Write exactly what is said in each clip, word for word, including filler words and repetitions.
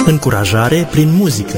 Încurajare prin muzică.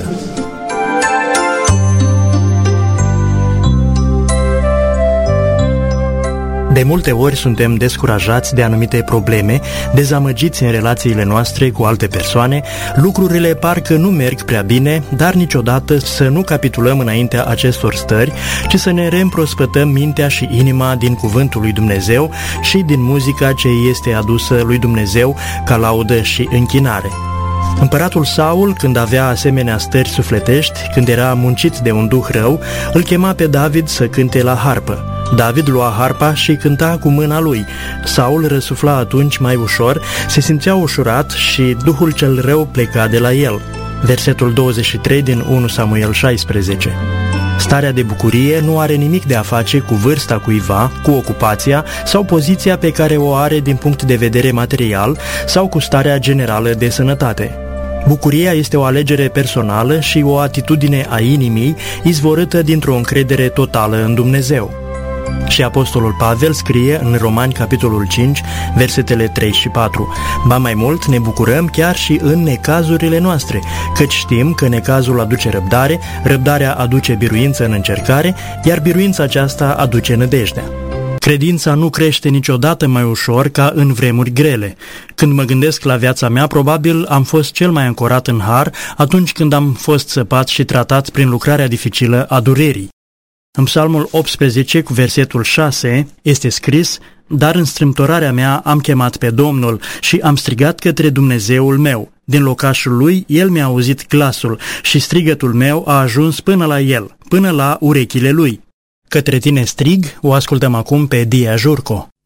De multe ori suntem descurajați de anumite probleme, dezamăgiți în relațiile noastre cu alte persoane, lucrurile parcă nu merg prea bine, dar niciodată să nu capitulăm înaintea acestor stări, ci să ne reîmprospătăm mintea și inima din cuvântul lui Dumnezeu și din muzica ce este adusă lui Dumnezeu ca laudă și închinare. Împăratul Saul, când avea asemenea stări sufletești, când era muncit de un duh rău, îl chema pe David să cânte la harpă. David lua harpa și cânta cu mâna lui. Saul răsufla atunci mai ușor, se simțea ușurat și duhul cel rău pleca de la el. Versetul douăzeci și trei din unu Samuel șaisprezece. Starea de bucurie nu are nimic de a face cu vârsta cuiva, cu ocupația sau poziția pe care o are din punct de vedere material sau cu starea generală de sănătate. Bucuria este o alegere personală și o atitudine a inimii izvorâtă dintr-o încredere totală în Dumnezeu. Și apostolul Pavel scrie în Romani, capitolul cinci, versetele trei și patru: ba mai mult, ne bucurăm chiar și în necazurile noastre, căci știm că necazul aduce răbdare, răbdarea aduce biruință în încercare, iar biruința aceasta aduce nădejdea. Credința nu crește niciodată mai ușor ca în vremuri grele. Când mă gândesc la viața mea, probabil am fost cel mai ancorat în har atunci când am fost săpat și tratat prin lucrarea dificilă a durerii. În Psalmul optsprezece, cu versetul șase, este scris: dar în strâmtorarea mea am chemat pe Domnul și am strigat către Dumnezeul meu. Din locașul lui, El mi-a auzit glasul și strigătul meu a ajuns până la El, până la urechile lui. Către tine strig, o ascultăm acum pe Dia Jurco.